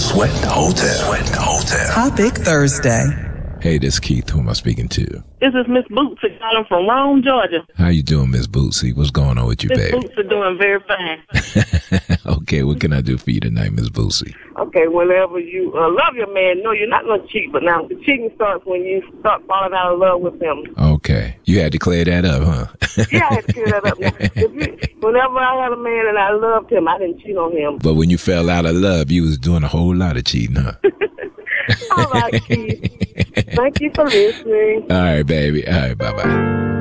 Sweat Hotel. Topic Thursday. Hey, this is Keith. Who am I speaking to? This is Miss Bootsy calling from Rome, Georgia. How you doing, Miss Bootsy? What's going on with you, Miss baby? Bootsy doing very fine. Okay, what can I do for you tonight, Miss Bootsy? Okay, whenever you love your man, no, you're not going to cheat, but now the cheating starts when you start falling out of love with him. Okay. You had to clear that up, huh? Yeah, I had to clear that up. Whenever I had a man and I loved him, I didn't cheat on him. But when you fell out of love, you was doing a whole lot of cheating, huh? All right, Keith. Thank you for listening. All right, baby. All right, bye-bye.